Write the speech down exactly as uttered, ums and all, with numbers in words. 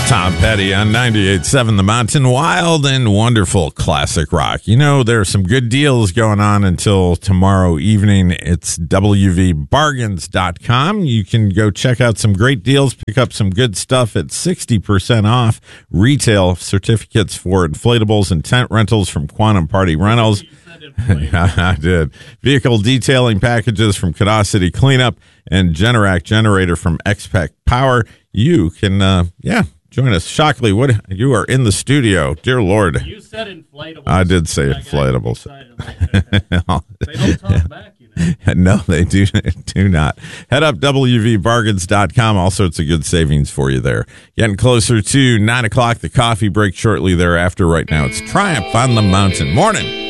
Tom Petty on ninety-eight point seven The Mountain. Wild and wonderful classic rock. You know, there are some good deals going on until tomorrow evening. It's W V bargains dot com. You can go check out some great deals, pick up some good stuff at sixty percent off. Retail certificates for inflatables and tent rentals from Quantum Party Rentals. I did. Vehicle detailing packages from Cadacity Cleanup and Generac Generator from X-Pac Power. You can, uh, yeah, join us. Shockley, what you are in the studio. Dear Lord. You said inflatables. I did say inflatables. They don't talk back, you know. No, they do, do not. Head up W V bargains dot com. All sorts of good savings for you there. Getting closer to nine o'clock. The coffee break shortly thereafter. Right now, it's Triumph on the Mountain. Morning.